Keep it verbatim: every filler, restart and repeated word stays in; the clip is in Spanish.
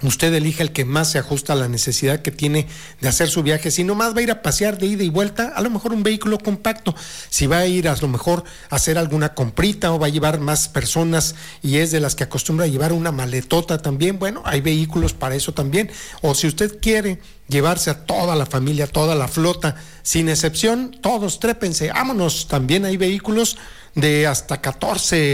Usted elige el que más se ajusta a la necesidad que tiene de hacer su viaje. Si nomás va a ir a pasear de ida y vuelta, a lo mejor un vehículo compacto. Si va a ir a lo mejor a hacer alguna comprita o va a llevar más personas y es de las que acostumbra a llevar una maletota también, bueno, hay vehículos para eso también. O si usted quiere llevarse a toda la familia, toda la flota, sin excepción, todos trépense, vámonos. También hay vehículos de hasta catorce